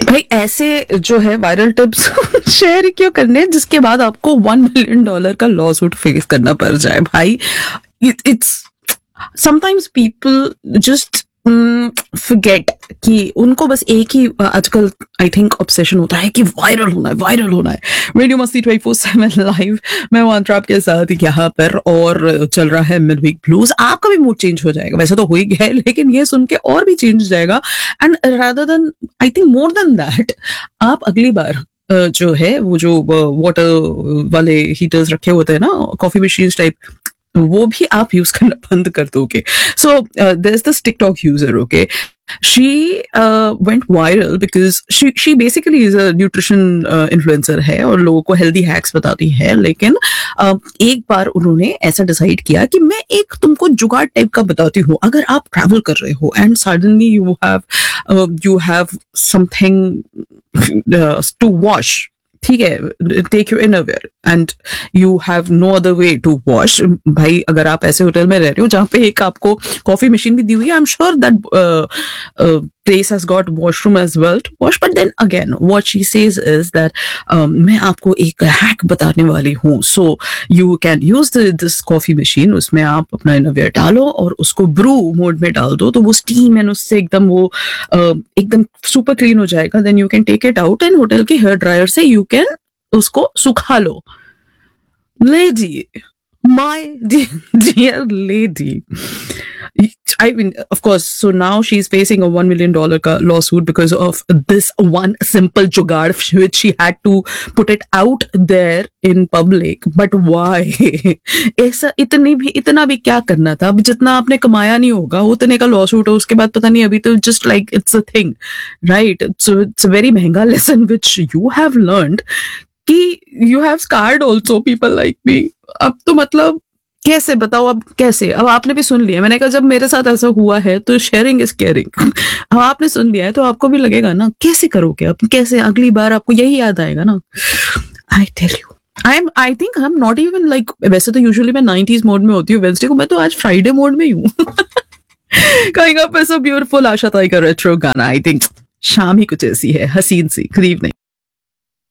भाई ऐसे जो है वायरल टिप्स शेयर क्यों करने जिसके बाद आपको $1 million का लॉ सूट फेस करना पड़ जाए भाई. It's sometimes people just forget कि उनको बस एक ही आजकल आई थिंक ऑब्सेशन होता है कि वायरल होना है, वायरल होना है. रेडियो मस्ती 24/7 लाइव, मैं हूं अंतरा आपके साथ यहाँ पर, और चल रहा है मिड वीक ब्लूज. आपका भी मूड चेंज हो जाएगा, वैसे तो हो ही गया है, लेकिन ये सुन के और भी चेंज हो जाएगा. And rather than, I think more than that, आप अगली बार जो है वो जो वाटर वाले हीटर्स रखे होते हैं ना, कॉफी मशीन टाइप, वो भी आप यूज करना बंद कर दोगे. So there is this TikTok user, okay, she went viral because she basically is a nutrition influencer है और लोगों को healthy hacks बताती है. लेकिन एक बार उन्होंने ऐसा डिसाइड किया कि मैं एक तुमको जुगाड़ टाइप का बताती हूँ. अगर आप ट्रैवल कर रहे हो and suddenly you have something to wash, ठीक है, take your innerwear and you have no other way to wash. भाई अगर आप ऐसे होटल में रह रहे हो जहाँ पे एक आपको कॉफी मशीन भी दी हुई है, I am sure that place has got washroom as well to wash. But then again, what she says is that मैं आपको एक hack बताने वाली हूँ. So you can use this coffee machine. उसमें आप अपना इनरवेयर डालो और उसको ब्रू मोड में डाल दो, तो वो स्टीम है उससे एकदम वो एकदम सुपर क्लीन हो जाएगा. Then you can take it out and hotel के हेयर ड्रायर से you can उसको सुखा लो. Lady, my dear lady, I mean, of course, so now she's facing a $1 million lawsuit because of this one simple jugaad which she had to put it out there in public. But why? ऐसा इतना भी क्या करना था? अब जितना आपने कमाया नहीं होगा उतने का lawsuit हो, उसके बाद पता नहीं, अभी तो just like it's a thing, right? So it's a very महंगा lesson which you have learned कि you have scarred also people like me. अब तो मतलब कैसे बताओ, अब कैसे? अब आपने भी सुन लिया, मैंने कहा जब मेरे साथ ऐसा हुआ है तो शेयरिंग इज केयरिंग. अब आपने सुन लिया है तो आपको भी लगेगा ना, कैसे करोगे अब, कैसे अगली बार आपको यही याद आएगा ना. I tell you, I think I am not even like, वैसे तो यूजुअली मैं 90s मोड में होती हूँ वेंसडे को, मैं तो आज फ्राइडे मोड में ही हूँ. कहीं अप ऐसा ब्यूटीफुल आशा ताई का रेट्रो गाना, आई थिंक शाम ही कुछ ऐसी है हसीन सी. Good evening.